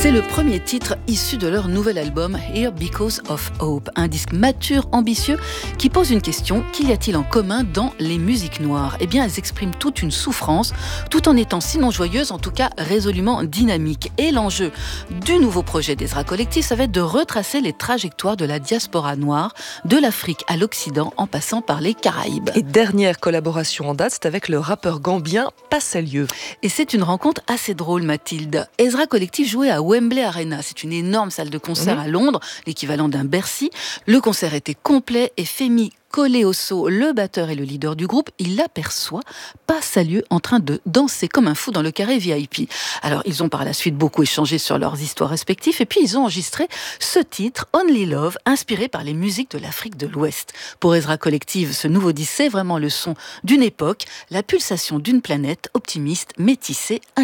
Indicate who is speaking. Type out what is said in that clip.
Speaker 1: C'est le premier titre issu de leur nouvel album Here Because of Hope, un disque mature, ambitieux, qui pose une question: qu'y a-t-il en commun dans les musiques noires ? Eh bien, elles expriment toute une souffrance, tout en étant sinon joyeuses, en tout cas résolument dynamiques. Et l'enjeu du nouveau projet d'Ezra Collective, ça va être de retracer les trajectoires de la diaspora noire, de l'Afrique à l'Occident, en passant par les Caraïbes.
Speaker 2: Et dernière collaboration en date, c'est avec le rappeur gambien Passelieu.
Speaker 1: Et c'est une rencontre assez drôle, Mathilde. Ezra Collective jouait à Wembley Arena. C'est une énorme salle de concert à Londres, l'équivalent d'un Bercy. Le concert était complet et Femi Koleoso, le batteur et le leader du groupe, il aperçoit Passelieu en train de danser comme un fou dans le carré VIP. Alors, ils ont par la suite beaucoup échangé sur leurs histoires respectives et puis ils ont enregistré ce titre, Only Love, inspiré par les musiques de l'Afrique de l'Ouest. Pour Ezra Collective, ce nouveau disque, c'est vraiment le son d'une époque, la pulsation d'une planète optimiste, métissée,